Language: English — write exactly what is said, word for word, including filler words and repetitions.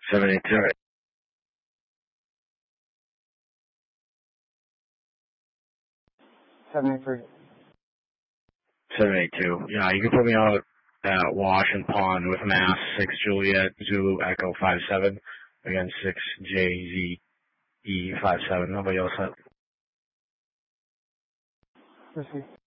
seven eight two. seven eight three. seven eight two. Yeah, you can put me out at Wash and Pond with Mass, six Juliet, Zulu, Echo five seven. Again, six J Z E five seven. Nobody else have. Proceed.